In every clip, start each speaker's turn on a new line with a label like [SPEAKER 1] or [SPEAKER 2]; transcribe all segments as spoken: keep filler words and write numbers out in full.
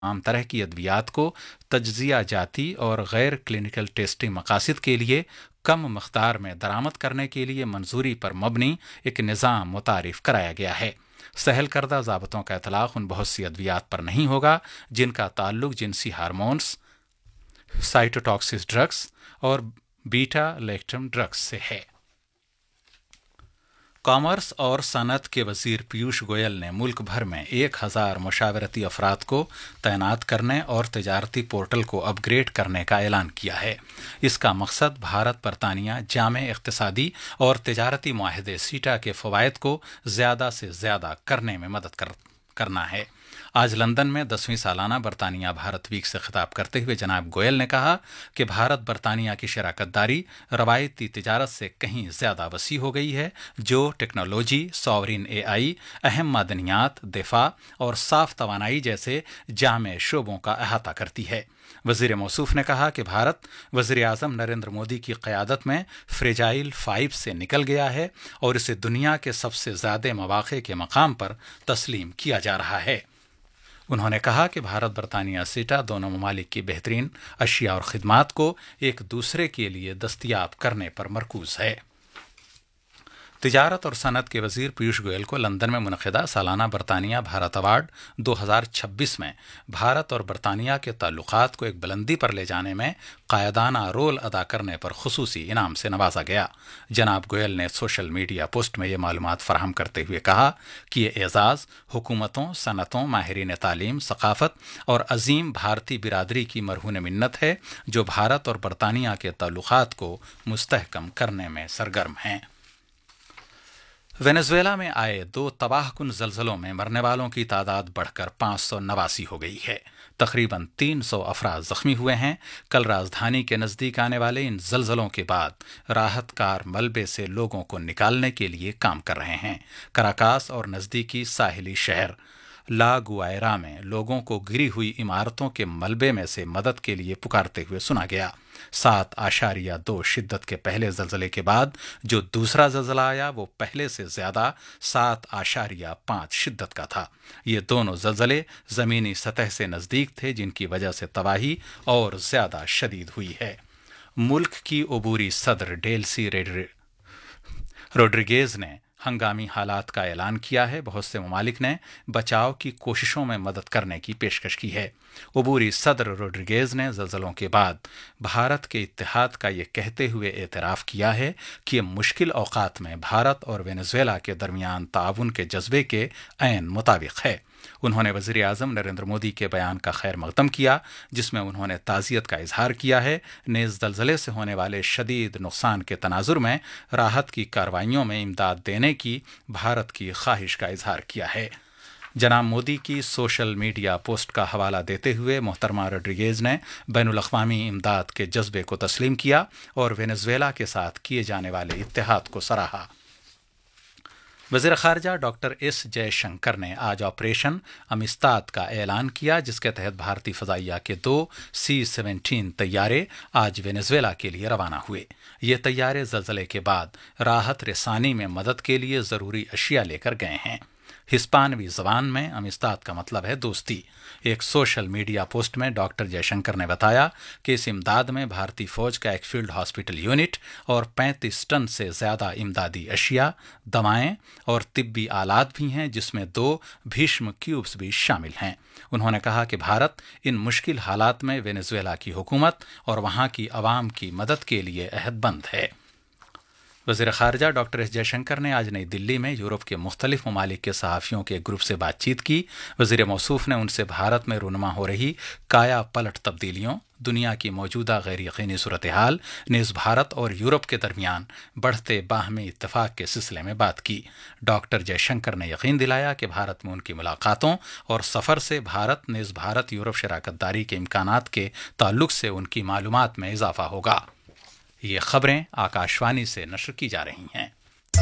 [SPEAKER 1] तमाम तरह की अद्वियात को तज्जिया जाती और गैर क्लिनिकल टेस्टिंग मकासद के लिए कम मकदार में दरामद करने के लिए मंजूरी पर मबनी एक निज़ाम मुतारिफ कराया गया है। सहल करदा ज़ाबतों का इतलाक़ उन बहुत सी अद्वियात पर नहीं होगा जिनका ताल्लुक जिनसी हार्मोन्स, साइटोटॉक्सिस ड्रग्स और बीटा लैक्टम ड्रग्स से है। कॉमर्स और सनत के वजीर पीयूष गोयल ने मुल्क भर में एक हजार मुशावरती अफराद को तैनात करने और तजारती पोर्टल को अपग्रेड करने का ऐलान किया है। इसका मकसद भारत बरतानिया जामे इक़्तिसादी और तजारती मुआहदे सीटा के फ़वायद को ज़्यादा से ज़्यादा करने में मदद कर, करना है। आज लंदन में दसवीं सालाना बरतानिया भारत वीक से खिताब करते हुए जनाब गोयल ने कहा कि भारत बरतानिया की शराकतदारी रवायती तिजारत से कहीं ज़्यादा वसी हो गई है, जो टेक्नोलॉजी, सॉवरिन ए आई, अहम मादनियात, दिफा और साफ तवानाई जैसे जामे शोबों का अहाता करती है। वज़ीर मौसूफ ने कहा कि भारत वज़ीर आज़म नरेंद्र मोदी की क़यादत में फ्रेजाइल फाइव से निकल गया है और इसे दुनिया के सबसे ज़्यादा मवाक़े के मकाम पर तस्लीम किया जा रहा है। उन्होंने कहा कि भारत बरतानिया सीटा दोनों ममालिक की बेहतरीन अशिया और खिदमात को एक दूसरे के लिए दस्तयाब करने पर मरकूज है। तिजारत और सनत के वजीर पीयूष गोयल को लंदन में मुनक़िदा सालाना बरतानिया भारत अवार्ड दो हज़ार छब्बीस में भारत और बरतानिया के ताल्लुकात को एक बुलंदी पर ले जाने में कायदाना रोल अदा करने पर खुसूसी इनाम से नवाजा गया। जनाब गोयल ने सोशल मीडिया पोस्ट में ये मालूमात फराहम करते हुए कहा कि ये एजाज़ हुकूमतों, सनतों, माहिरीन तालीम, सकाफ़त और अजीम भारतीय बिरादरी की मरहून मिन्नत है जो भारत और बरतानिया के ताल्लुकात को मुस्तहकम करने में सरगर्म हैं। वेनेजुएला में आए दो तबाहकुन ज़लज़लों में मरने वालों की तादाद बढ़कर पाँच सौ नवासी हो गई है। तकरीबन तीन सौ अफराद जख्मी हुए हैं। कल राजधानी के नज़दीक आने वाले इन ज़लज़लों के बाद राहत कार मलबे से लोगों को निकालने के लिए काम कर रहे हैं। कराकास और नज़दीकी साहिली शहर ला गुआयरा में लोगों को गिरी हुई इमारतों के मलबे में से मदद के लिए पुकारते हुए सुना गया। सात आशारिया दो शिद्दत के पहले जलजले के बाद जो दूसरा जलजला आया वो पहले से ज्यादा सात आशारिया पांच शिद्दत का था। ये दोनों जलजले जमीनी सतह से नजदीक थे जिनकी वजह से तबाही और ज्यादा शदीद हुई है। मुल्क की अबूरी सदर डेल्सी रोड्रिगेज ने हंगामी हालात का ऐलान किया है। बहुत से ममालिक ने बचाव की कोशिशों में मदद करने की पेशकश की है। अबूरी सदर रोड्रिगेज ने ज़लज़लों के बाद भारत के इत्तेहाद का ये कहते हुए एतराफ़ किया है कि ये मुश्किल औक़ात में भारत और वेनेजुएला के दरमियान ताउन के जज्बे के ऐन मुताबिक है। उन्होंने वज़ीर आज़म नरेंद्र मोदी के बयान का खैर मक़दम किया जिसमें उन्होंने ताज़ियत का इजहार किया है। नेज़ ज़लज़ले से होने वाले शदीद नुकसान के तनाजुर में राहत की कार्रवाइयों में इमदाद देने की भारत की ख्वाहिश का इजहार किया है। जनाब मोदी की सोशल मीडिया पोस्ट का हवाला देते हुए मोहतरमा रोड्रिगेज ने बैनुल अक़वामी इमदाद के जज्बे को तस्लीम किया और वेनेजुएला के साथ किए जाने वाले इत्तेहाद को सराहा। वज़ीर ख़ारजा डॉक्टर एस जयशंकर ने आज ऑपरेशन अमिस्ताद का ऐलान किया जिसके तहत भारतीय फ़ज़ाइया के दो सी सेवेंटीन तैयारे आज वेनेजुएला के लिए रवाना हुए। ये तैयारे ज़लज़ले के बाद राहत रसानी में मदद के लिए ज़रूरी अशिया लेकर गए हैं। हिस्पानवी ज़बान में अमिस्ताद का मतलब है दोस्ती। एक सोशल मीडिया पोस्ट में डॉक्टर जयशंकर ने बताया कि इस इमदाद में भारतीय फ़ौज का एक फील्ड हॉस्पिटल यूनिट और पैंतीस टन से ज़्यादा इमदादी अशिया, दवाएं और तिब्बी आलात भी हैं जिसमें दो भीष्म क्यूब्स भी शामिल हैं। उन्होंने कहा कि भारत इन मुश्किल हालात में वेनेजुएला की हुकूमत और वहाँ की आवाम की मदद के लिए अहदबंद है। वज़ीर ख़ारजा डॉक्टर एस जयशंकर ने आज नई दिल्ली में यूरोप के मुख्तलिफ ममालिक के सहाफ़ियों के एक ग्रुप से बातचीत की। वज़ीर मौसूफ ने उनसे भारत में रूनुमा हो रही काया पलट तब्दीलियों, दुनिया की मौजूदा गैर यकीनी सूरत हाल, नेज़ भारत और यूरोप के दरमियान बढ़ते बाहमी इत्तेफाक के सिलसिले में बात की। डॉक्टर जयशंकर ने यकीन दिलाया कि भारत में उनकी मुलाकातों और सफ़र से भारत नेज़ भारत यूरोप शराकतदारी के इम्कानात के ताल्लुक से उनकी मालूमात में इजाफा होगा। ये खबरें आकाशवाणी से नशर की जा रही हैं।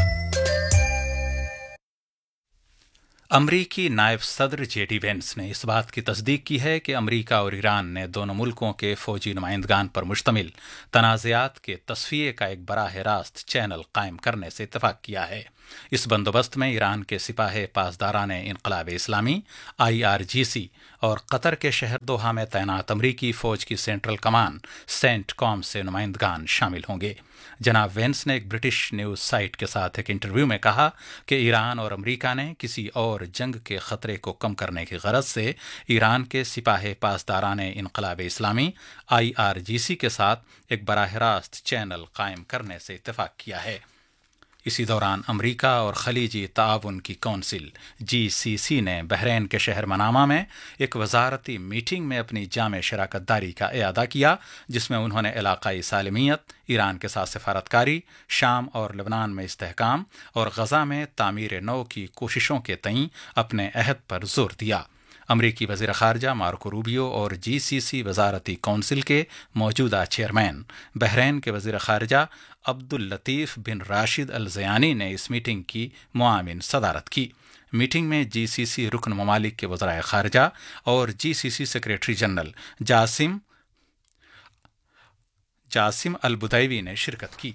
[SPEAKER 1] अमरीकी नायब सदर जेडी वेंस ने इस बात की तस्दीक की है कि अमरीका और ईरान ने दोनों मुल्कों के फौजी नुमाइंदगान पर मुश्तमिल तनाज़ात के तस्फिये का एक बराह रास्त चैनल कायम करने से इत्तफाक किया है। इस बंदोबस्त में ईरान के सिपाही पासदारान इनकलाब इस्लामी आई आर जी सी और कतर के शहर दोहा में तैनात अमरीकी फौज की सेंट्रल कमान सेंट कॉम से नुमाइंदगान शामिल होंगे। जनाब वेंस ने एक ब्रिटिश न्यूज साइट के साथ एक इंटरव्यू में कहा कि ईरान और अमेरिका ने किसी और जंग के खतरे को कम करने की गरज से ईरान के सिपाही पासदारान इनकलाब इस्लामी आई आर जी सी के साथ एक बराह रास्त चैनल कायम करने से इत्तेफाक किया है। इसी दौरान अमेरिका और खलीजी ताउन की कौंसिल जी सी सी ने बहरीन के शहर मनामा में एक वजारती मीटिंग में अपनी जामे शराकतदारी का इयादा किया, जिसमें उन्होंने इलाकाई सालमियत, ईरान के साथ सफारतकारी, शाम और लबनान में इस्तेहकाम और गजा में तामीर नौ की कोशिशों के तईं अपने अहद पर जोर दिया। अमरीकी वज़ीर ख़ारजा मार्को रूबियो और जी सी सी वजारती कौंसिल के मौजूदा चेयरमैन बहरीन के वज़ीर ख़ारजा अब्दुल लतीफ़ बिन राशिद अल ज़यानी ने इस मीटिंग की मुआविन सदारत की। मीटिंग में जी सी सी रुकन ममालिक के वज़राए ख़ारजा और जी सी सी सेक्रेटरी जनरल जासिम जासिम अल बुदैवी ने शिरकत की।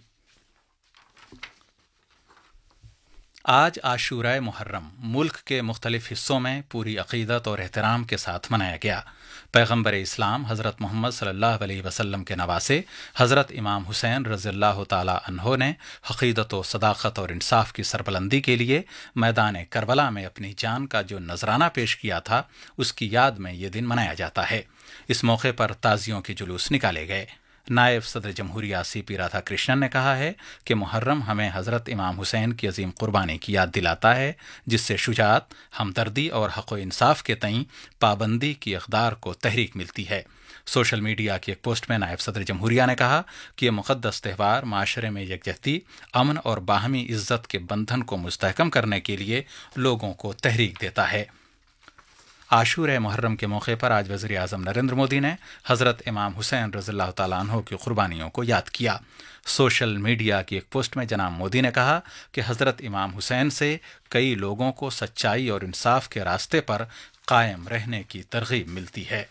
[SPEAKER 1] आज आशूराए मुहर्रम मुल्क के मुख्तलिफ हिस्सों में पूरी अक़ीदत और एहतराम के साथ मनाया गया। पैगम्बर इस्लाम हज़रत मोहम्मद सल्लल्लाहु अलैहि वसल्लम के नवासे हज़रत इमाम हुसैन रज़ियल्लाहु ताला अन्हो ने हक़ीदत व सदाक़त और इंसाफ की सरबलंदी के लिए मैदान करबला में अपनी जान का जो नजराना पेश किया था, उसकी याद में ये दिन मनाया जाता है। इस मौके पर ताज़ियों के जुलूस निकाले गए। नायब सदर जमहूरिया सी पी राधा कृष्णन ने कहा है कि मुहर्रम हमें हज़रत इमाम हुसैन की अजीम कुर्बानी की याद दिलाता है, जिससे शुजात, हमदर्दी और हक़ व इंसाफ के तईं पाबंदी की इक़दार को तहरीक मिलती है। सोशल मीडिया की एक पोस्ट में नायब सदर जमहूरिया ने कहा कि यह मुक़द्दस त्यौहार माशरे में यकजहती, अमन और बाहमी इज़्ज़त के बंधन को मुस्तहकम करने के लिए लोगों को तहरीक देता है। आशूरे मुहर्रम के मौके पर आज वज़ीर आज़म नरेंद्र मोदी ने हज़रत इमाम हुसैन रज़ियल्लाहु ताला अन्हो की कुर्बानियों को याद किया। सोशल मीडिया की एक पोस्ट में जनाब मोदी ने कहा कि हज़रत इमाम हुसैन से कई लोगों को सच्चाई और इंसाफ के रास्ते पर कायम रहने की तरगीब मिलती है।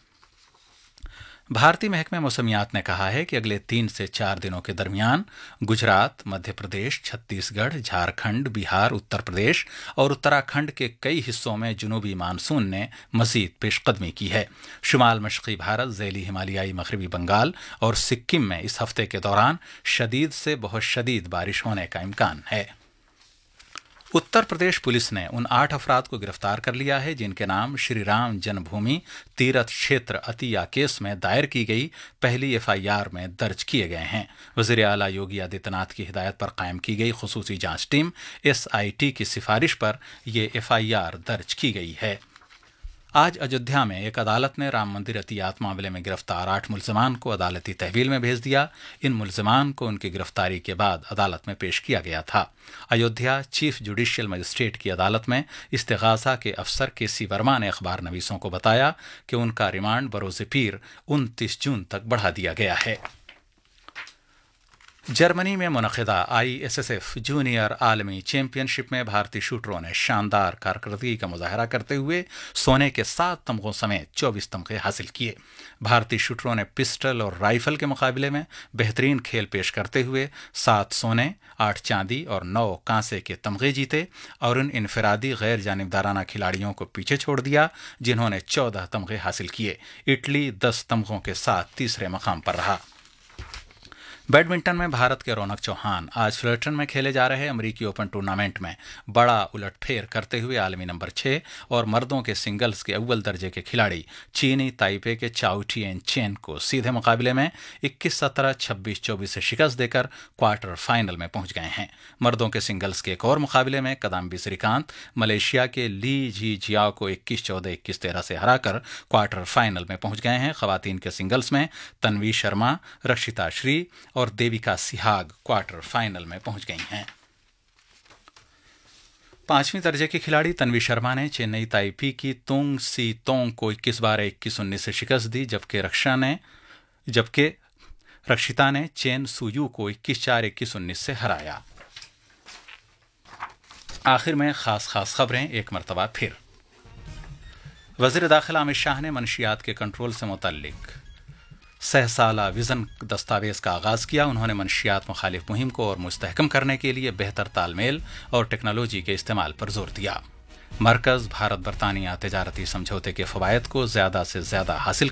[SPEAKER 1] भारतीय महकमे मौसमियात ने कहा है कि अगले तीन से चार दिनों के दरमियान गुजरात, मध्य प्रदेश, छत्तीसगढ़, झारखंड, बिहार, उत्तर प्रदेश और उत्तराखंड के कई हिस्सों में जुनूबी मानसून ने मजीद पेशकदमी की है। शुमाल मशरक़ी भारत, ज़ैली हिमालयाई मगरबी बंगाल और सिक्किम में इस हफ्ते के दौरान शदीद से बहुत शदीद बारिश होने का इम्कान है। उत्तर प्रदेश पुलिस ने उन आठ अफराद को गिरफ्तार कर लिया है जिनके नाम श्री राम जन्मभूमि तीर्थ क्षेत्र अतिया केस में दायर की गई पहली एफ आई आर में दर्ज किए गए हैं। वज़ीर आला योगी आदित्यनाथ की हिदायत पर कायम की गई खुसूसी जांच टीम एस आई टी की सिफारिश पर यह एफ आई आर दर्ज की गई है। आज अयोध्या में एक अदालत ने राम मंदिर अतियात मामले में गिरफ्तार आठ मुल्ज़िमान को अदालती तहवील में भेज दिया। इन मुल्ज़िमान को उनकी गिरफ्तारी के बाद अदालत में पेश किया गया था। अयोध्या चीफ जुडिशियल मजिस्ट्रेट की अदालत में इस्तिगासा के अफसर के सी वर्मा ने अखबार नवीसों को बताया कि उनका रिमांड बरोज़ पीर उनतीस जून तक बढ़ा दिया गया है। जर्मनी में मुनक़िदा I S S F junior आलमी चैंपियनशिप में भारतीय शूटरों ने शानदार कारकर्दगी का मुजाहरा करते हुए सोने के सात तमगों समेत चौबीस तमगे हासिल किए। भारतीय शूटरों ने पिस्टल और राइफल के मुकाबले में बेहतरीन खेल पेश करते हुए सात सोने, आठ चांदी और नौ कांसे के तमगे जीते और उन इनफरादी गैर जानिबदाराना खिलाड़ियों को पीछे छोड़ दिया जिन्होंने चौदह तमगे हासिल किए। इटली दस तमगों के साथ तीसरे मकाम पर रहा। बैडमिंटन में भारत के रौनक चौहान आज फ्लर्टन में खेले जा रहे अमरीकी ओपन टूर्नामेंट में बड़ा उलटफेर करते हुए आलमी नंबर छह और मर्दों के सिंगल्स के अव्वल दर्जे के खिलाड़ी चीनी ताइपे के चाओ टिएन चेन को सीधे मुकाबले में इक्कीस सत्रह, छब्बीस चौबीस से शिकस्त देकर क्वार्टर फाइनल में पहुंच गए हैं। मर्दों के सिंगल्स के एक और मुकाबले में कदाम्बी श्रीकांत मलेशिया के ली जी जियाओ को इक्कीस चौदह, इक्कीस तेरह से हराकर क्वार्टर फाइनल में पहुंच गए हैं। खवातीन के सिंगल्स में तन्वी शर्मा, रक्षिता श्री और देविका सिहाग क्वार्टर फाइनल में पहुंच गई हैं। पांचवीं दर्जे की खिलाड़ी तन्वी शर्मा ने चेन्नई ताइपी की तुंग सी तोंग को इक्कीस बारह, इक्कीस उन्नीस से शिकस्त दी, जबकि रक्षा ने जबकि रक्षिता ने चेन सुयू को इक्कीस चार, इक्कीस उन्नीस से हराया। आखिर में खास खास खबरें एक मरतबा फिर। वज़ीर दाखिला अमित शाह ने मनशियात के कंट्रोल से मुतल्लिक सह साला विजन दस्तावेज का आगाज किया। उन्होंने मनशियात मुखालिफ मुहिम को और मुस्तहकम करने के लिए बेहतर तालमेल और टेक्नोलॉजी के इस्तेमाल पर जोर दिया। मरकज भारत बरतानिया तजारती समझौते के फवायद को ज्यादा से ज्यादा हासिल